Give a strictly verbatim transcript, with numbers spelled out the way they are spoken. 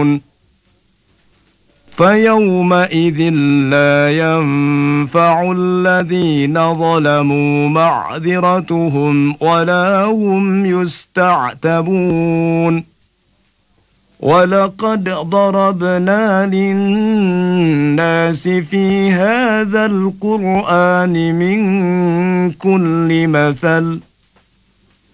يعلمون فيومئذ لا ينفع الذين ظلموا معذرتهم ولا هم يستعتبون ولقد ضربنا للناس في هذا القرآن من كل مثل